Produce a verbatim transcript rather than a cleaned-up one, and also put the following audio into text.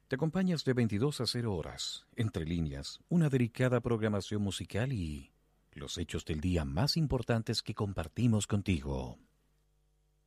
Te acompañas de veintidós a cero horas, entre líneas, una delicada programación musical y los hechos del día más importantes que compartimos contigo.